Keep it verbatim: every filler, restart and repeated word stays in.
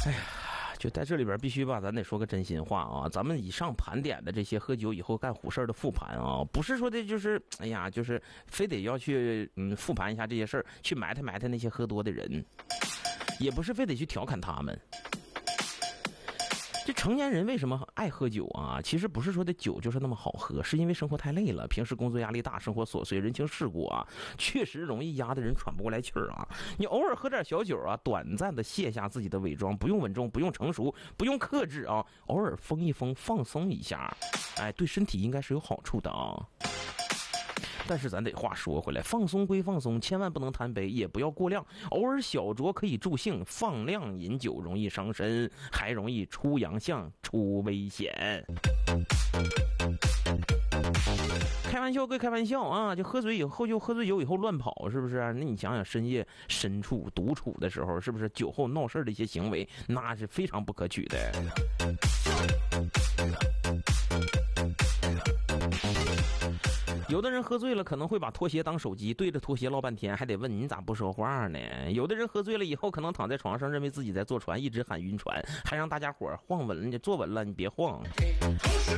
哎呀，就在这里边必须吧，咱得说个真心话啊！咱们以上盘点的这些喝酒以后干虎事的复盘啊，不是说的就是哎呀，就是非得要去嗯复盘一下这些事儿，去埋汰埋汰那些喝多的人，也不是非得去调侃他们。这成年人为什么爱喝酒啊？其实不是说的酒就是那么好喝，是因为生活太累了，平时工作压力大，生活琐碎，人情世故啊，确实容易压得人喘不过来气儿啊。你偶尔喝点小酒啊，短暂的卸下自己的伪装，不用稳重，不用成熟，不用克制啊，偶尔疯一疯，放松一下，哎，对身体应该是有好处的啊。但是咱得话说回来，放松归放松，千万不能贪杯，也不要过量。偶尔小酌可以助兴，放量饮酒容易伤身，还容易出洋相、出危险。开玩笑归开玩笑啊，就喝醉以后就喝醉酒以后乱跑，是不是？那你想想深夜深处独处的时候，是不是酒后闹事的一些行为，那是非常不可取的。有的人喝醉了可能会把拖鞋当手机，对着拖鞋唠半天，还得问你咋不说话呢？有的人喝醉了以后可能躺在床上，认为自己在坐船，一直喊晕船，还让大家伙晃稳了，你坐稳了，你别晃。